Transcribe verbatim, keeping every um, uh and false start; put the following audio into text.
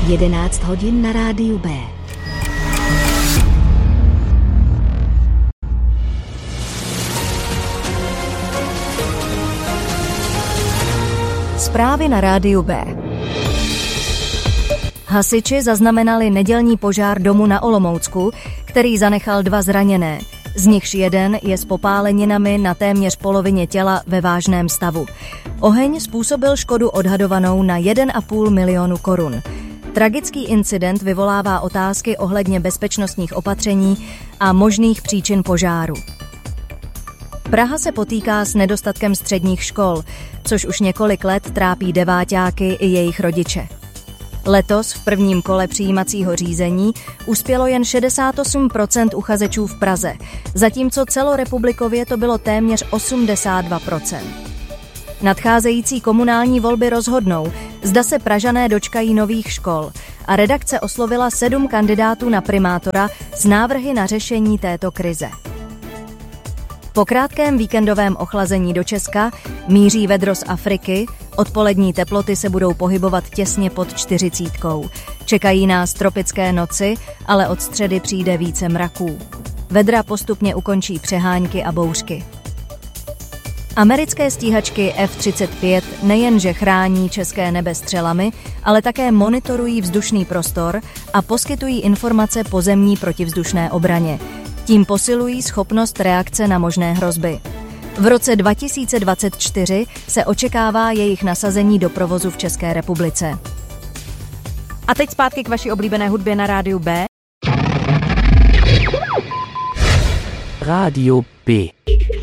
jedenáct hodin na rádiu B. Zprávy na rádiu B. Hasiči zaznamenali nedělní požár domu na Olomoucku, který zanechal dva zraněné. Z nichž jeden je s popáleninami na téměř polovině těla ve vážném stavu. Oheň způsobil škodu odhadovanou na jeden a půl milionu korun. Tragický incident vyvolává otázky ohledně bezpečnostních opatření a možných příčin požáru. Praha se potýká s nedostatkem středních škol, což už několik let trápí deváťáky i jejich rodiče. Letos v prvním kole přijímacího řízení uspělo jen šedesát osm procent uchazečů v Praze, zatímco celorepublikově to bylo téměř osmdesát dva procent. Nadcházející komunální volby rozhodnou, zda se Pražané dočkají nových škol, a redakce oslovila sedm kandidátů na primátora s návrhy na řešení této krize. Po krátkém víkendovém ochlazení do Česka míří vedro z Afriky, odpolední teploty se budou pohybovat těsně pod čtyřicítkou. Čekají nás tropické noci, ale od středy přijde více mraků. Vedra postupně ukončí přehánky a bouřky. Americké stíhačky F třicet pět nejenže chrání české nebe střelami, ale také monitorují vzdušný prostor a poskytují informace pozemní protivzdušné obraně. Tím posilují schopnost reakce na možné hrozby. V roce dva tisíce dvacet čtyři se očekává jejich nasazení do provozu v České republice. A teď zpátky k vaší oblíbené hudbě na rádiu B. Rádio B.